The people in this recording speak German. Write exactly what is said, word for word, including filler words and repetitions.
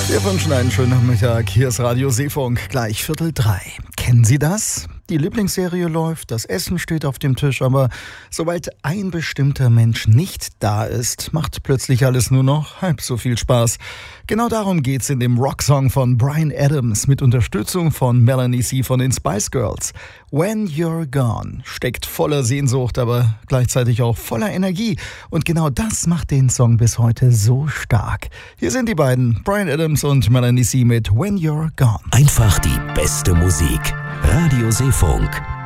Wir wünschen einen schönen Nachmittag. Hier ist Radio Seefunk, gleich Viertel drei. Kennen Sie das? Die Lieblingsserie läuft, das Essen steht auf dem Tisch, aber sobald ein bestimmter Mensch nicht da ist, macht plötzlich alles nur noch halb so viel Spaß. Genau darum geht's in dem Rocksong von Bryan Adams mit Unterstützung von Melanie C. von den Spice Girls. When You're Gone steckt voller Sehnsucht, aber gleichzeitig auch voller Energie. Und genau das macht den Song bis heute so stark. Hier sind die beiden, Bryan Adams und Melanie C. mit When You're Gone. Einfach die beste Musik. Radio Seefunk.